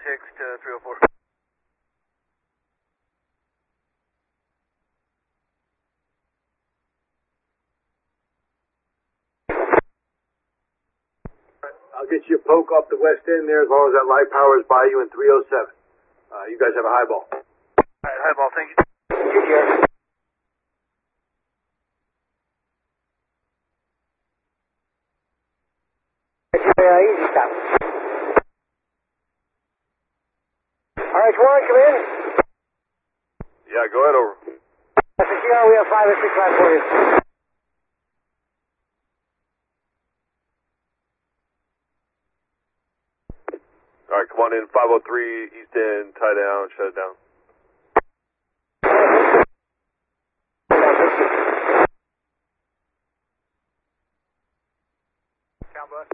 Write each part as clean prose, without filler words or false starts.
to 304. I'll get you a poke off the west end there as long as that light power is by you in 307. You guys have a high ball. Alright, high ball, thank you. Easy stop. Alright, come on, come in. Yeah, go ahead, over. That's a GR, we have 5 or 6 left for you. Alright, come on in, 503, east end, tie down, shut it down. Count bus.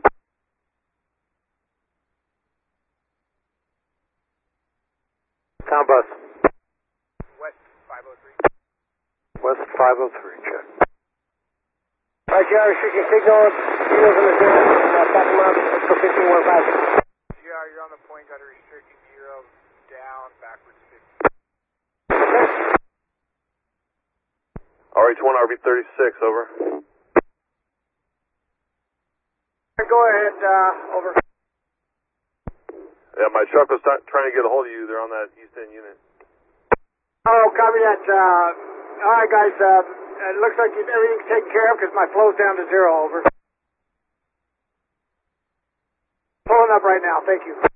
Town bus. West 503. West 503, check. Alright, GR, restricting signal. Signals in the zone. Back them up. Let's go 15-1 GR, you're on the point, got a restricting 0, down, backwards 50. RH1, RB36, over. Go ahead, over. Yeah, my truck was trying to get a hold of you. They're on that east end unit. Oh, copy that. Alright guys, it looks like everything's taken care of because my flow's down to 0, over. Pulling up right now, thank you.